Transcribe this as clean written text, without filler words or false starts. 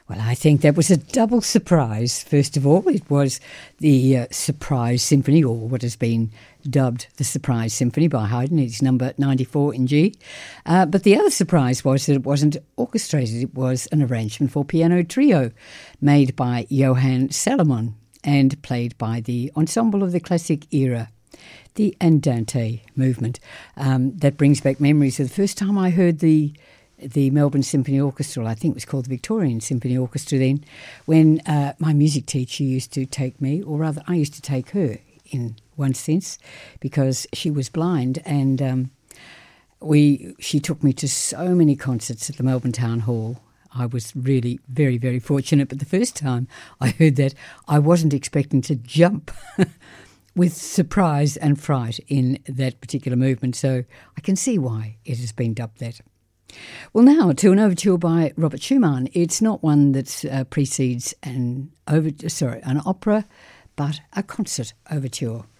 Well, I think that was a double surprise. First of all, it was the Surprise Symphony, or what has been dubbed the Surprise Symphony by Haydn. It's number 94 in G. But the other surprise was that it wasn't orchestrated. It was an arrangement for piano trio made by Johann Salomon and played by the ensemble of the classic era, the Andante movement. That brings back memories of the first time I heard the Melbourne Symphony Orchestra. I think it was called the Victorian Symphony Orchestra then, when my music teacher used to take me, or rather I used to take her in one sense, because she was blind, and she took me to so many concerts at the Melbourne Town Hall. I was really very, very fortunate, but the first time I heard that, I wasn't expecting to jump with surprise and fright in that particular movement, so I can see why it has been dubbed that. Well, now to an overture by Robert Schumann. It's not one that precedes an opera, but a concert overture.